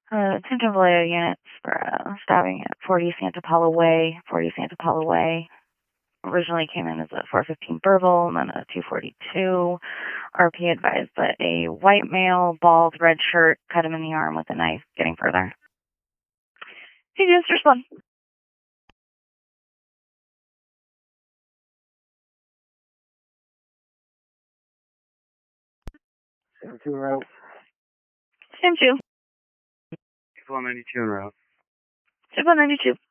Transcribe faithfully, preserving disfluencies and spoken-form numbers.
Uh, Tinton Vallejo units for uh, stabbing at forty Santa Paula Way, forty Santa Paula Way. Originally came in as a four fifteen Burville and then a two forty-two. R P advised that a white male, bald, red shirt, cut him in the arm with a knife. Getting further. He just respond. seven two route. Same two. one ninety-two en route. one ninety-two.